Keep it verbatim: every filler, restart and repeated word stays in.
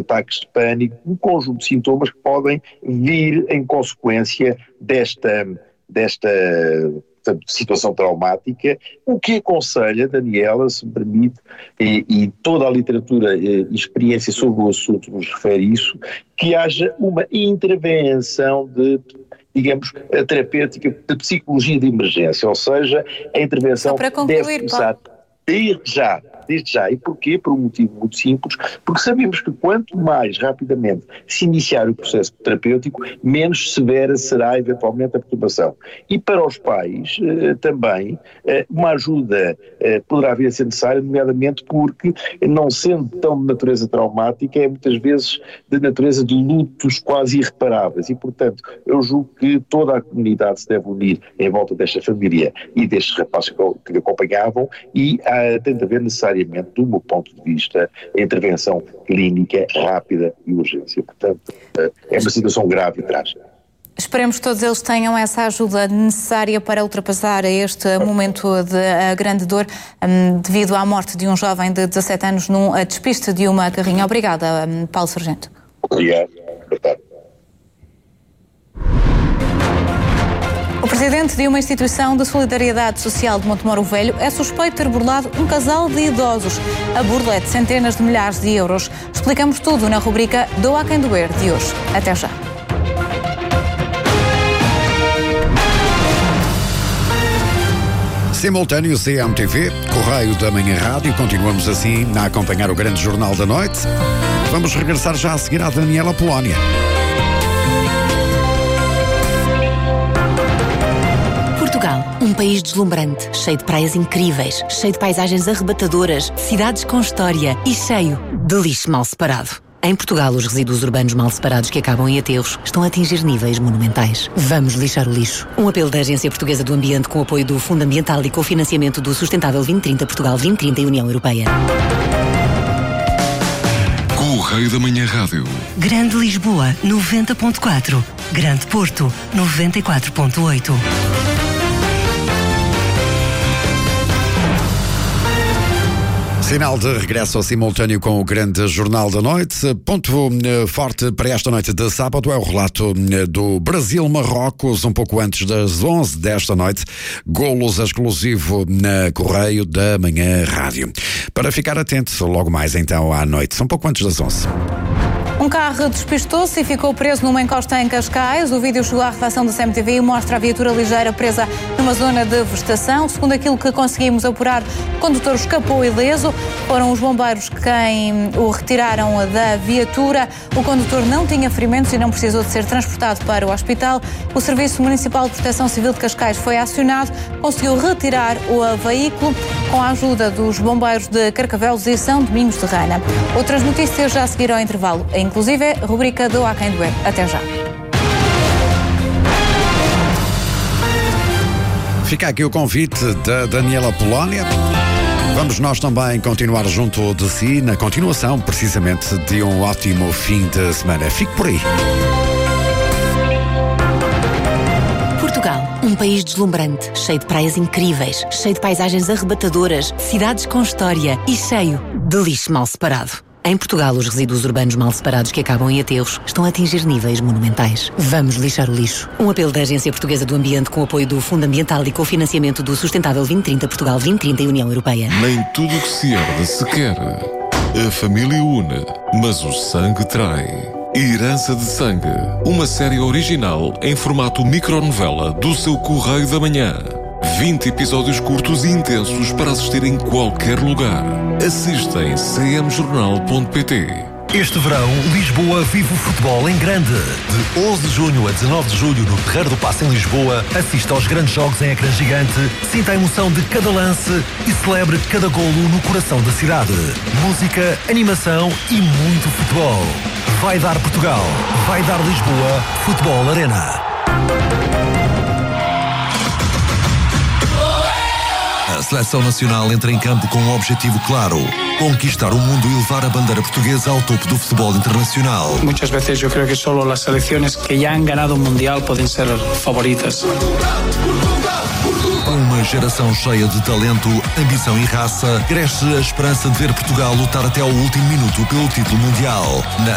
ataques de pânico, um conjunto de sintomas que podem vir em consequência desta, desta portanto, situação traumática, o que aconselha, Daniela, se me permite, e, e toda a literatura e experiência sobre o assunto nos refere isso, que haja uma intervenção de, digamos, a terapêutica de psicologia de emergência, ou seja, a intervenção para concluir, deve começar desde já, desde já. E porquê? Por um motivo muito simples, porque sabemos que quanto mais rapidamente se iniciar o processo terapêutico, menos severa será eventualmente a perturbação. E para os pais eh, também eh, uma ajuda eh, poderá vir a ser necessária, nomeadamente porque, não sendo tão de natureza traumática, é muitas vezes de natureza de lutos quase irreparáveis. E, portanto, eu julgo que toda a comunidade se deve unir em volta desta família e destes rapazes que lhe acompanhavam e ah, tem de haver necessariamente, do meu ponto de vista, a intervenção clínica rápida e urgência. Portanto, é uma situação grave e trágica. Esperemos que todos eles tenham essa ajuda necessária para ultrapassar este momento de grande dor um, devido à morte de um jovem de dezassete anos num despiste de uma carrinha. Obrigada, um, Paulo Sargento. Obrigado. Boa tarde. O presidente de uma instituição de solidariedade social de Montemoro Velho é suspeito de ter burlado um casal de idosos. A burla é de centenas de milhares de euros. Explicamos tudo na rubrica Doa a quem doer de hoje. Até já. Simultâneo C M T V, Correio da Manhã Rádio. Continuamos assim a acompanhar o grande jornal da noite. Vamos regressar já a seguir à Daniela Polónia. Portugal, um país deslumbrante, cheio de praias incríveis, cheio de paisagens arrebatadoras, cidades com história e cheio de lixo mal separado. Em Portugal, os resíduos urbanos mal separados que acabam em aterros estão a atingir níveis monumentais. Vamos lixar o lixo. Um apelo da Agência Portuguesa do Ambiente com o apoio do Fundo Ambiental e com o financiamento do Sustentável vinte trinta, Portugal vinte trinta e União Europeia. Correio da Manhã Rádio. Grande Lisboa, noventa ponto quatro. Grande Porto, noventa e quatro ponto oito. Sinal de regresso ao simultâneo com o grande jornal da noite. Ponto forte para esta noite de sábado é o relato do Brasil-Marrocos, um pouco antes das onze desta noite. Golos exclusivo na Correio da Manhã Rádio. Para ficar atento, logo mais então à noite, um pouco antes das onze. Um carro despistou-se e ficou preso numa encosta em Cascais. O vídeo chegou à redação da C M T V e mostra a viatura ligeira presa numa zona de vegetação. Segundo aquilo que conseguimos apurar, o condutor escapou ileso. Foram os bombeiros quem o retiraram da viatura. O condutor não tinha ferimentos e não precisou de ser transportado para o hospital. O Serviço Municipal de Proteção Civil de Cascais foi acionado, conseguiu retirar o veículo com a ajuda dos bombeiros de Carcavelos e São Domingos de Rana. Outras notícias já a seguir ao intervalo, inclusive a rubrica Doa a quem doer. Até já. Fica aqui o convite da Daniela Polónia. Vamos nós também continuar junto de si na continuação, precisamente, de um ótimo fim de semana. Fique por aí. Portugal, um país deslumbrante, cheio de praias incríveis, cheio de paisagens arrebatadoras, cidades com história e cheio de lixo mal separado. Em Portugal, os resíduos urbanos mal separados que acabam em aterros estão a atingir níveis monumentais. Vamos lixar o lixo. Um apelo da Agência Portuguesa do Ambiente com o apoio do Fundo Ambiental e com o financiamento do Sustentável vinte trinta, Portugal vinte trinta e União Europeia. Nem tudo o que se herde se quer. A família une, mas o sangue trai. Herança de Sangue, uma série original em formato micronovela do seu Correio da Manhã. vinte episódios curtos e intensos para assistir em qualquer lugar. Assista em c m jornal ponto p t. Este verão, Lisboa vive o futebol em grande. De onze de junho a dezanove de julho no Terreiro do Paço em Lisboa, assista aos grandes jogos em ecrã gigante, sinta a emoção de cada lance e celebre cada golo no coração da cidade. Música, animação e muito futebol. Vai dar Portugal. Vai dar Lisboa. Futebol Arena. A Seleção Nacional entra em campo com um objetivo claro: conquistar o mundo e levar a bandeira portuguesa ao topo do futebol internacional. Muchas veces yo creo que solo las selecciones que ya han ganado un mundial pueden ser favoritas. Com uma geração cheia de talento, ambição e raça, cresce a esperança de ver Portugal lutar até ao último minuto pelo título mundial. Na